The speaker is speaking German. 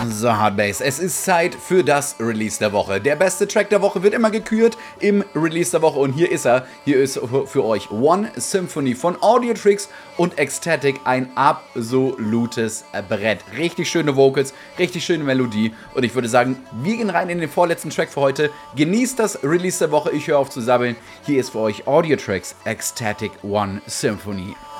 So, Hardbase, es ist Zeit für das Release der Woche. Der beste Track der Woche wird immer gekürt im Release der Woche und hier ist er. Hier ist für euch One Symphony von Audiotricks und Ecstatic, ein absolutes Brett. Richtig schöne Vocals, richtig schöne Melodie und ich würde sagen, wir gehen rein in den vorletzten Track für heute. Genießt das Release der Woche, ich höre auf zu sabbeln. Hier ist für euch Audiotricks, Ecstatic One Symphony.